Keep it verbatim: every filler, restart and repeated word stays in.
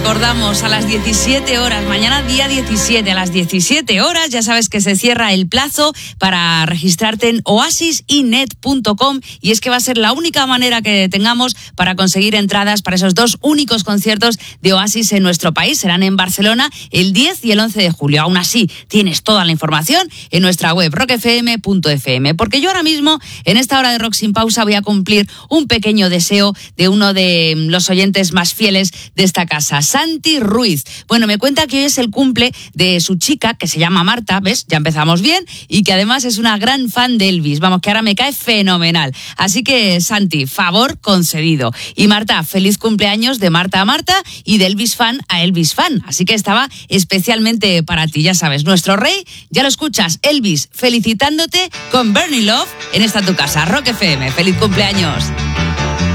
recordamos a las diecisiete horas, mañana día diecisiete, a las diecisiete horas, ya sabes que se cierra el plazo para registrarte en oasis y net punto com y es que va a ser la única manera que tengamos para conseguir entradas para esos dos únicos conciertos de Oasis en nuestro país. Serán en Barcelona el diez y el once de julio. Aún así, tienes toda la información en nuestra web rock f m punto f m, porque yo ahora mismo, en esta hora de Rock Sin Pausa, voy a cumplir un pequeño deseo de uno de los oyentes más fieles de esta casa, Santi Ruiz. Bueno, me cuenta que hoy es el cumple de su chica, que se llama Marta, ¿ves? Ya empezamos bien, y que además es una gran fan de Elvis. Vamos, que ahora me cae fenomenal. Así que, Santi, favor concedido. Y Marta, feliz cumpleaños de Marta a Marta y de Elvis fan a Elvis fan. Así que estaba especialmente para ti, ya sabes, nuestro rey, ya lo escuchas, Elvis, felicitándote con Burning Love en esta tu casa, Rock F M. ¡Feliz cumpleaños!